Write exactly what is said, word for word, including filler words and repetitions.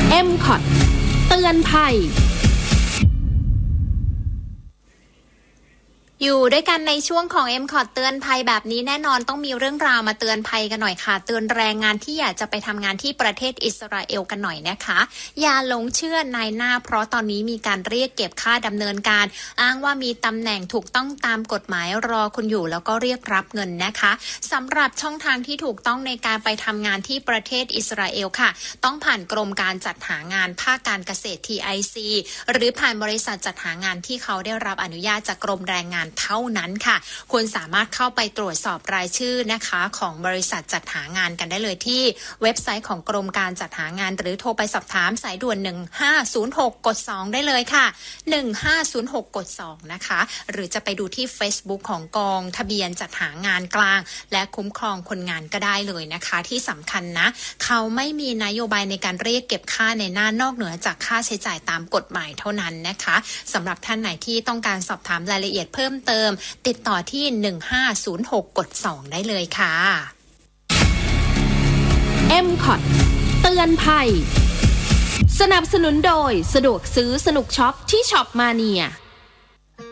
เอ็ม คอท เตือนภัยอยู่ด้วยกันในช่วงของ เอ็ม คอท เตือนภัยแบบนี้แน่นอนต้องมีเรื่องราวมาเตือนภัยกันหน่อยค่ะเตือนแรงงานที่อยากจะไปทำงานที่ประเทศอิสราเอลกันหน่อยนะคะอย่าหลงเชื่อนายหน้าเพราะตอนนี้มีการเรียกเก็บค่าดำเนินการอ้างว่ามีตำแหน่งถูกต้องตามกฎหมายรอคุณอยู่แล้วก็เรียกรับเงินนะคะสำหรับช่องทางที่ถูกต้องในการไปทำงานที่ประเทศอิสราเอลค่ะต้องผ่านกรมการจัดหางานภาคการเกษตร ที ไอ ซี หรือผ่านบริษัทจัดหางานที่เขาได้รับอนุญาตจากกรมแรงงานเท่านั้นค่ะคุณสามารถเข้าไปตรวจสอบรายชื่อนะคะของบริษัทจัดหางานกันได้เลยที่เว็บไซต์ของกรมการจัดหางานหรือโทรไปสอบถามสายด่วนหนึ่งห้าศูนย์หกกดสองได้เลยค่ะหนึ่งห้าศูนย์หกกดสองนะคะหรือจะไปดูที่ Facebook ของกองทะเบียนจัดหางานกลางและคุ้มครองคนงานก็ได้เลยนะคะที่สำคัญนะเขาไม่มีนโยบายในการเรียกเก็บค่าในหน้านอกเหนือจากค่าใช้จ่ายตามกฎหมายเท่านั้นนะคะสำหรับท่านไหนที่ต้องการสอบถามรายละเอียดเพิ่มเติมติดต่อที่หนึ่งห้าศูนย์หกกดสองได้เลยค่ะเอ็ม คอท เตือนภัยสนับสนุนโดยสะดวกซื้อสนุกช็อปที่ช็อปมาเนีย